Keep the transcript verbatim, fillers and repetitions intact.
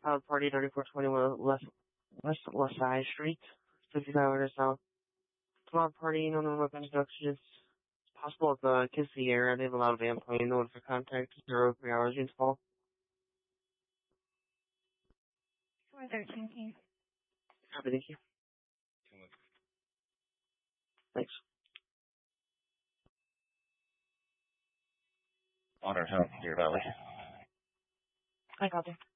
Uh, party thirty-four twenty-one West, West West Side Street, fifty-five hundred South. Tomorrow partying on the remote introduction. It's possible if the kids see the area, they have a lot of van playing. No one for contact. Zero three hours in fall. four thirteen here. Happy, thank you. Thanks. Honor Health, Deer Valley. I got there.